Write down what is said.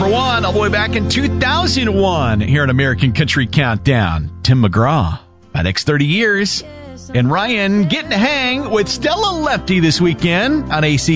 number one all the way back in 2001 here in American Country Countdown. Tim McGraw, my next 30 years. And Ryan getting to hang with Stella Lefty this weekend on AC.